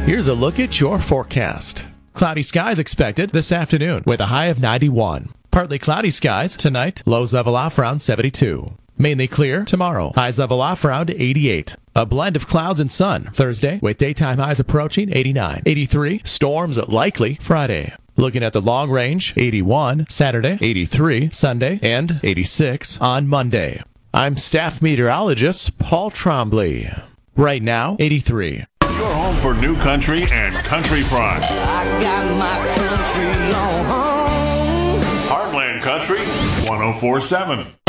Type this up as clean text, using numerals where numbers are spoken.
Here's a look at your forecast. Cloudy skies expected this afternoon with a high of 91. Partly cloudy skies tonight, lows level off around 72. Mainly clear tomorrow, highs level off around 88. A blend of clouds and sun Thursday with daytime highs approaching 89. 83, storms likely Friday. Looking at the long range, 81 Saturday, 83 Sunday, and 86 on Monday. I'm staff meteorologist Paul Trombley. Right now, 83. Your home for new country and country pride. I got my country on home. Heartland Country 104.7.